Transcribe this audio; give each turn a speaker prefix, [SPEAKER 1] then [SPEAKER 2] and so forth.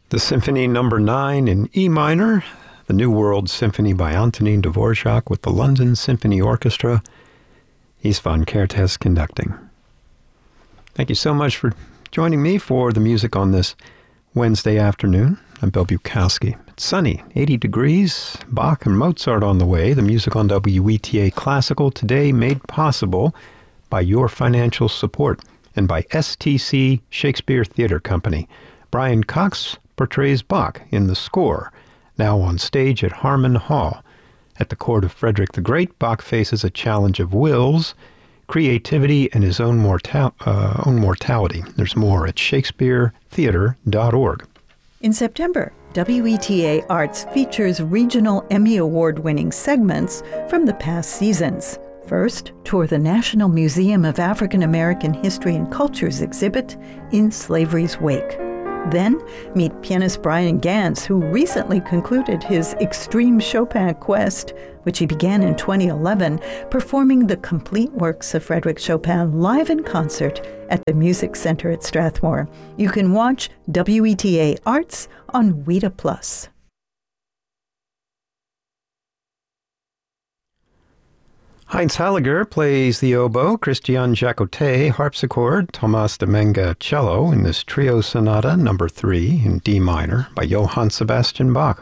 [SPEAKER 1] The Symphony Number 9 in E minor, the New World Symphony by Antonin Dvorak with the London Symphony Orchestra. Istvan Kertész conducting. Thank you so much for joining me for the music on this Wednesday afternoon. I'm Bill Bukowski. It's sunny, 80 degrees, Bach and Mozart on the way. The music on WETA Classical today made possible by your financial support and by STC Shakespeare Theatre Company. Brian Cox portrays Bach in The Score, now on stage at Harmon Hall. At the court of Frederick the Great, Bach faces a challenge of wills, creativity, and his own mortality. There's more at shakespearetheatre.org.
[SPEAKER 2] In September, WETA Arts features regional Emmy Award-winning segments from the past seasons. First, tour the National Museum of African American History and Cultures exhibit, In Slavery's Wake. Then, meet pianist Brian Gantz, who recently concluded his Extreme Chopin quest, which he began in 2011, performing the complete works of Frédéric Chopin live in concert at the Music Center at Strathmore. You can watch WETA Arts on WETA Plus.
[SPEAKER 1] Heinz Halliger plays the oboe, Christian Jacotet harpsichord, Thomas de Menga cello in this trio sonata number 3 in D minor by Johann Sebastian Bach.